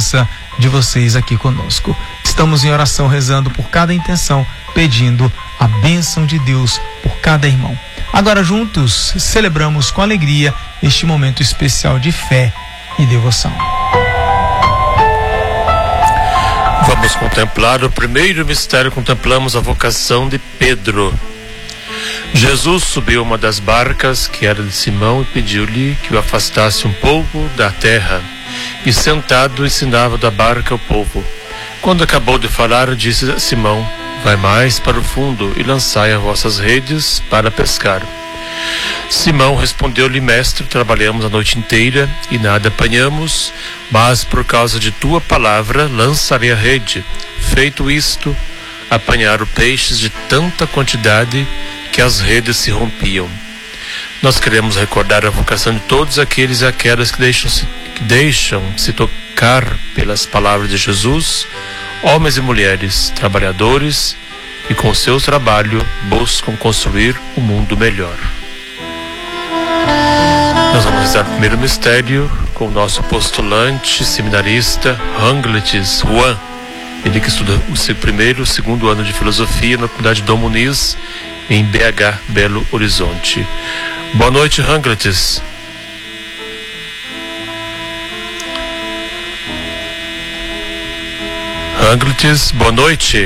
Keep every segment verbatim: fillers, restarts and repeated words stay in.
presença de vocês aqui conosco. Estamos em oração, rezando por cada intenção, pedindo a bênção de Deus por cada irmão. Agora juntos celebramos com alegria este momento especial de fé e devoção. Vamos contemplar o primeiro mistério. Contemplamos a vocação de Pedro. Jesus subiu uma das barcas, que era de Simão, e pediu-lhe que o afastasse um pouco da terra, e sentado ensinava da barca ao povo. Quando acabou de falar, disse a Simão: vai mais para o fundo e lançai as vossas redes para pescar. Simão respondeu-lhe: mestre, trabalhamos a noite inteira e nada apanhamos, mas por causa de tua palavra lançarei a rede. Feito isto, apanharam peixes de tanta quantidade que as redes se rompiam. Nós queremos recordar a vocação de todos aqueles e aquelas que deixam-se que deixam se tocar pelas palavras de Jesus, homens e mulheres, trabalhadores, e com seu trabalho buscam construir um mundo melhor. Nós vamos rezar o primeiro mistério com o nosso postulante, seminarista, Ranglites Juan. Ele que estuda o primeiro e o segundo ano de filosofia na comunidade Dom Muniz, em B H, Belo Horizonte. Boa noite, Ranglites. Ranglites, boa noite.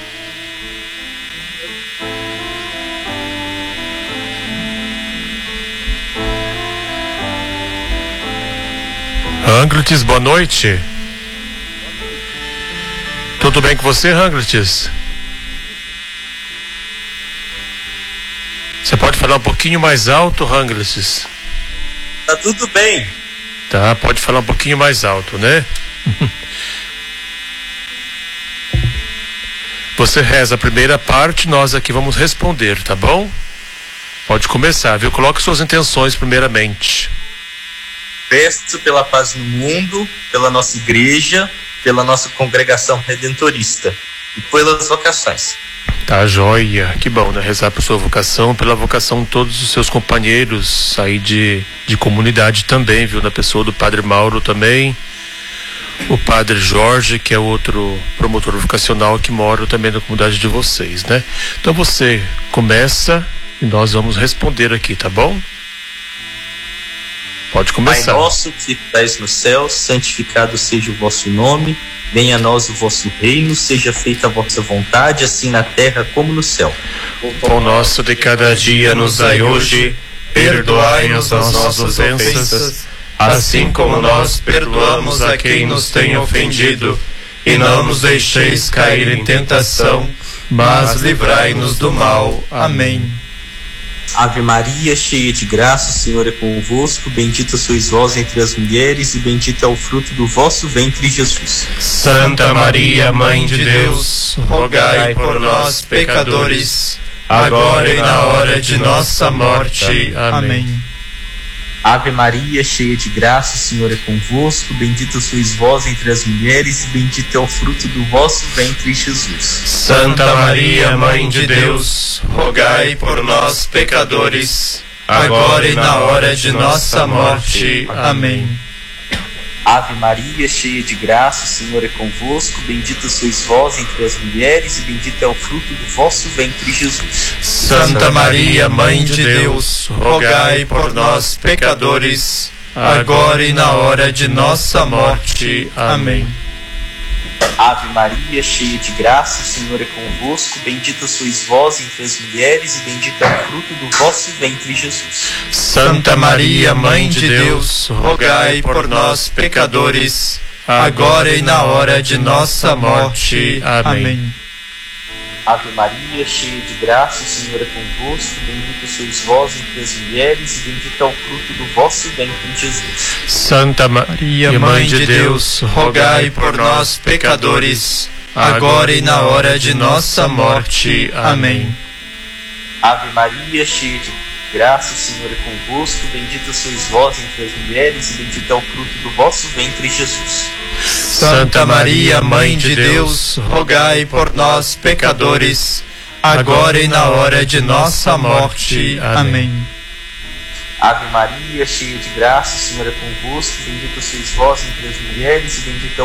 Ranglites, boa noite. Tudo bem com você, Ranglites? Você pode falar um pouquinho mais alto, Ranglites? Tá tudo bem. Tá, pode falar um pouquinho mais alto, né? Você reza a primeira parte, nós aqui vamos responder, tá bom? Pode começar, viu? Coloque suas intenções primeiramente. Peço pela paz no mundo, pela nossa igreja, pela nossa congregação redentorista e pelas vocações. Tá, joia. Que bom, né? Rezar por sua vocação, pela vocação de todos os seus companheiros aí de, de comunidade também, viu? Na pessoa do Padre Mauro também, o Padre Jorge, que é outro promotor vocacional que mora também na comunidade de vocês, né? Então você começa e nós vamos responder aqui, tá bom? Pode começar. Pai nosso que estais no céu, santificado seja o vosso nome, venha a nós o vosso reino, seja feita a vossa vontade, assim na terra como no céu. O pão nosso de cada dia nos dai hoje, perdoai-nos as nossas ofensas, assim como nós perdoamos a quem nos tem ofendido, e não nos deixeis cair em tentação, mas livrai-nos do mal. Amém. Ave Maria, cheia de graça, o Senhor é convosco, bendita sois vós entre as mulheres, e bendito é o fruto do vosso ventre, Jesus. Santa Maria, Mãe de Deus, rogai por nós, pecadores, agora e na hora de nossa morte. Amém. Ave Maria, cheia de graça, o Senhor é convosco, bendita sois vós entre as mulheres, e bendito é o fruto do vosso ventre, Jesus. Santa Maria, Mãe de Deus, rogai por nós, pecadores, agora e na hora de nossa morte. Amém. Ave Maria, cheia de graça, o Senhor é convosco, bendita sois vós entre as mulheres, e bendito é o fruto do vosso ventre, Jesus. Santa Maria, Mãe de Deus, rogai por nós, pecadores, agora e na hora de nossa morte. Amém. Ave Maria, cheia de graça, o Senhor é convosco, bendita sois vós entre as mulheres, e bendito é o fruto do vosso ventre, Jesus. Santa Maria, Mãe de Deus, rogai por nós, pecadores, agora e na hora de nossa morte. Amém. Ave Maria, cheia de graça, o Senhor é convosco, bendita sois vós entre as mulheres, e bendito é o fruto do vosso ventre, Jesus. Santa Maria, Mãe de Deus, rogai por nós, pecadores, agora e na hora de nossa morte. Amém. Ave Maria, cheia de graça, o Senhor é convosco, bendita sois vós entre as mulheres, e bendito é o fruto do vosso ventre, Jesus. Santa Maria, Mãe de Deus, rogai por nós, pecadores, agora e na hora de nossa morte. Amém. Ave Maria, cheia de graça, o Senhor é convosco, bendita sois vós entre as mulheres, e bendito é